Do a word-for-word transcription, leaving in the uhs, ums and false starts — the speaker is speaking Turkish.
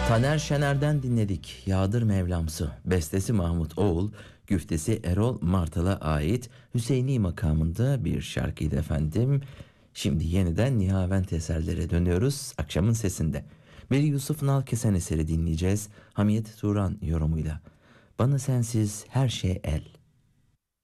Taner Şener'den dinledik Yağdır Mevlamsı. Bestesi Mahmut Oğul, güftesi Erol Martal'a ait Hüseyini makamında bir şarkıydı efendim. Şimdi yeniden Nihavent eserlere dönüyoruz akşamın sesinde. Bir Yusuf Nalkesen eseri dinleyeceğiz Hamiyet Turan yorumuyla. Bana sensiz her şey el.